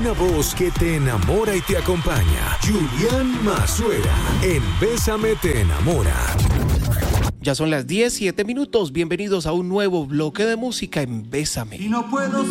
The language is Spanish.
Una voz que te enamora y te acompaña. Julián Mazuera, en Bésame te enamora. Ya son las 10:07. Bienvenidos a un nuevo bloque de música en Bésame. Y no puedo